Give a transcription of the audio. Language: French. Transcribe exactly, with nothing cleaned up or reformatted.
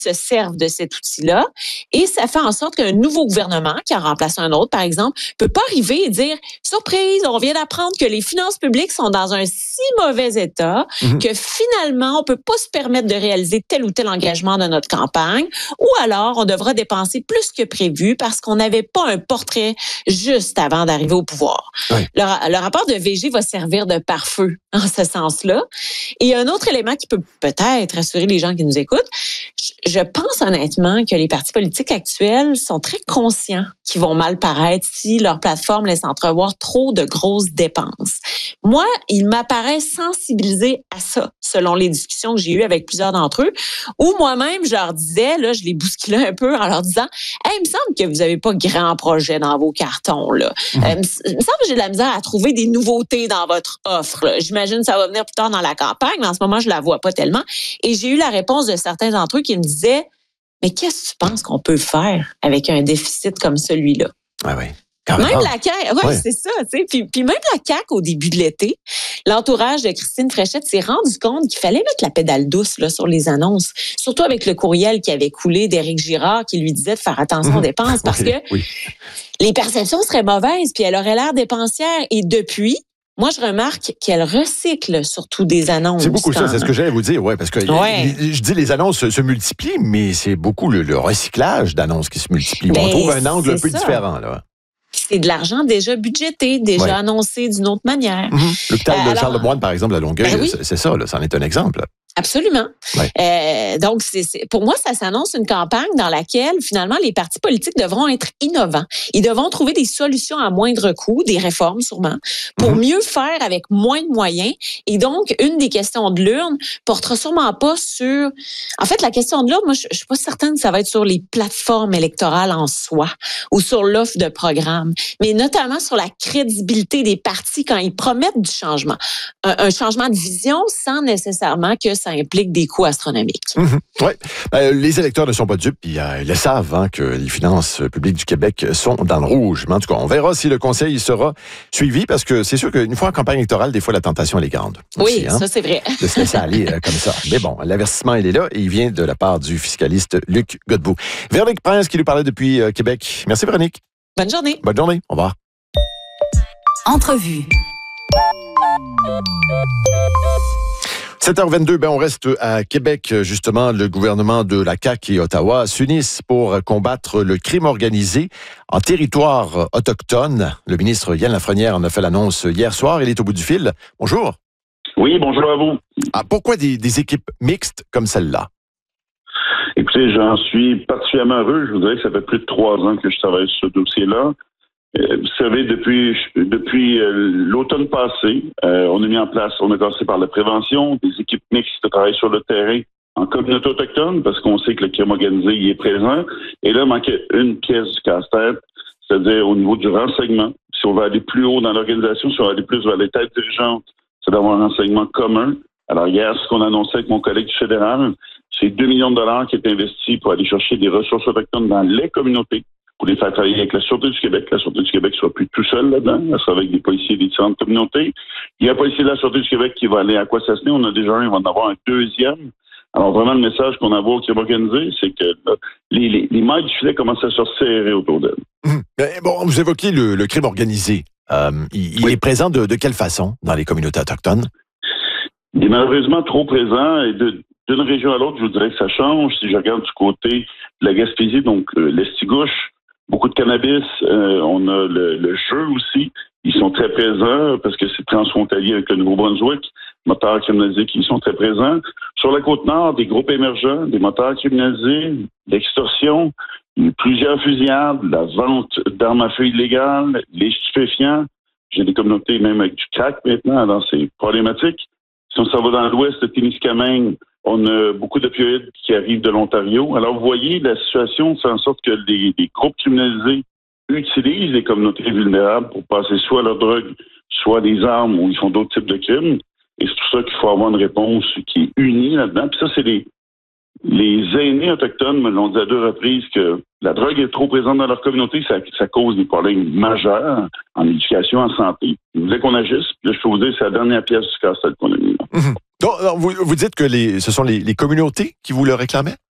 se servent de cet outil-là et ça fait en sorte qu'un nouveau gouvernement qui a remplacé un autre, par exemple, peut pas arriver et dire « Surprise, on vient d'apprendre que les finances publiques sont dans un si mauvais état mmh. que finalement, on peut pas se permettre de réaliser tel ou tel engagement de notre campagne ou alors on devra dépenser plus que prévu parce qu'on n'avait pas un portrait juste avant d'arriver au pouvoir. Oui. » Le, le rapport de V G va servir de pare-feu en ce sens-là. Et un autre élément qui peut peut-être rassurer les gens qui nous écoutent, je pense honnêtement que les partis politiques actuels sont très conscients qu'ils vont mal paraître si leur plateforme laisse entrevoir trop de grosses dépenses. Moi, il m'apparaît sensibilisé à ça, selon les discussions que j'ai eues avec plusieurs d'entre eux, où moi-même, je leur disais, là, je les bousculais un peu en leur disant « Hey, il me semble que vous n'avez pas grand projet dans vos cartons, là. Mmh. Euh, il me semble que j'ai de la misère à trouver des nouveautés dans votre offre, là. J'imagine que ça va venir plus tard dans la campagne, mais en ce moment, je la vois pas tellement. » Et j'ai eu la réponse de certains d'entre eux qui me disaient « Mais qu'est-ce que tu penses qu'on peut faire avec un déficit comme celui-là? » Ah oui. Même la C A Q, ouais, ouais. c'est ça, tu sais. Puis, puis même la C A Q, au début de l'été, l'entourage de Christine Fréchette s'est rendu compte qu'il fallait mettre la pédale douce là, sur les annonces, surtout avec le courriel qui avait coulé d'Éric Girard qui lui disait de faire attention aux dépenses parce oui, que oui. les perceptions seraient mauvaises, puis elle aurait l'air dépensière. Et depuis, moi, je remarque qu'elle recycle surtout des annonces. C'est beaucoup ça, c'est ce que j'allais vous dire, ouais, parce que ouais. je dis les annonces se, se multiplient, mais c'est beaucoup le, le recyclage d'annonces qui se multiplie. Ben, on trouve un angle un peu ça. différent, là. C'est de l'argent déjà budgété, déjà ouais. annoncé d'une autre manière. Mm-hmm. L'hôpital euh, de Charlemagne, par exemple, à Longueuil, ben oui. c'est ça, là, ça en est un exemple. Absolument. Ouais. Euh, donc, c'est, c'est, pour moi, ça s'annonce une campagne dans laquelle, finalement, les partis politiques devront être innovants. Ils devront trouver des solutions à moindre coût, des réformes sûrement, pour mm-hmm. mieux faire avec moins de moyens. Et donc, une des questions de l'urne portera sûrement pas sur... En fait, la question de l'urne, moi, je, je suis pas certaine que ça va être sur les plateformes électorales en soi ou sur l'offre de programme, mais notamment sur la crédibilité des partis quand ils promettent du changement. Un, un changement de vision sans nécessairement que ça implique des coûts astronomiques. Mmh, oui. Euh, les électeurs ne sont pas dupes, puis euh, ils le savent hein, que les finances publiques du Québec sont dans le rouge. Mais en tout cas, on verra si le conseil sera suivi, parce que c'est sûr qu'une fois en campagne électorale, des fois, la tentation, elle est grande. Aussi, oui, hein, ça, c'est vrai. de se laisser aller euh, comme ça. Mais bon, l'avertissement, il est là, et il vient de la part du fiscaliste Luc Godbout. Véronique Prince, qui nous parlait depuis euh, Québec. Merci, Véronique. Bonne journée. Bonne journée. Au revoir. Entrevue. sept heures vingt-deux, ben on reste à Québec. Justement, le gouvernement de la C A Q et Ottawa s'unissent pour combattre le crime organisé en territoire autochtone. Le ministre Yann Lafrenière en a fait l'annonce hier soir. Il est au bout du fil. Bonjour. Oui, bonjour à vous. Ah, pourquoi des, des équipes mixtes comme celle-là? Écoutez, j'en suis particulièrement heureux. Je vous dirais que ça fait plus de trois ans que je travaille sur ce dossier-là. Euh, vous savez, depuis depuis euh, l'automne passé, euh, on a mis en place, on a commencé par la prévention, des équipes mixtes qui travaillent sur le terrain en communauté autochtone, parce qu'on sait que le crime organisé y est présent. Et là, il manquait une pièce du casse-tête, c'est-à-dire au niveau du renseignement. Si on veut aller plus haut dans l'organisation, si on veut aller plus vers les têtes dirigeantes, c'est d'avoir un renseignement commun. Alors hier, ce qu'on annonçait avec mon collègue du fédéral, c'est deux millions de dollars qui est investi pour aller chercher des ressources autochtones dans les communautés, pour les faire travailler avec la Sûreté du Québec. La Sûreté du Québec ne sera plus tout seul là-dedans. Elle sera avec des policiers des différentes communautés. Il y a un policier de la Sûreté du Québec qui va aller à Kwasasne. On a déjà un, il va en avoir un deuxième. Alors vraiment, le message qu'on envoie au crime organisé, c'est que là, les, les, les mailles du filet commencent à se resserrer autour d'elle. Mmh. Bon, vous évoquez le, le crime organisé. Euh, il il oui. est présent de, de quelle façon dans les communautés autochtones? Il est malheureusement trop présent et de, d'une région à l'autre, je vous dirais que ça change. Si je regarde du côté de la Gaspésie, donc euh, l'Estigouche, beaucoup de cannabis, euh, on a le, le jeu aussi. Ils sont très présents parce que c'est transfrontalier avec le Nouveau-Brunswick. Moteurs criminalisés qui sont très présents. Sur la Côte-Nord, des groupes émergents, des moteurs criminalisés, l'extorsion, plusieurs fusillades, la vente d'armes à feu illégales, les stupéfiants. J'ai des communautés même avec du crack maintenant, alors c'est problématique. Si on s'en va dans l'ouest de Témiscamingue, on a beaucoup d'opioïdes qui arrivent de l'Ontario. Alors, vous voyez, la situation fait en sorte que les, les groupes criminalisés utilisent les communautés vulnérables pour passer soit leur drogue, soit des armes, ou ils font d'autres types de crimes. Et c'est pour ça qu'il faut avoir une réponse qui est unie là-dedans. Puis ça, c'est les, les aînés autochtones me l'ont dit à deux reprises que la drogue est trop présente dans leur communauté, ça, ça cause des problèmes majeurs en éducation, en santé. Ils voulaient qu'on agisse. Puis là, je peux vous dire, c'est la dernière pièce du casse-tête qu'on a mis là. Mmh. Donc, vous, vous dites que les, ce sont les, les communautés qui vous le réclamaient?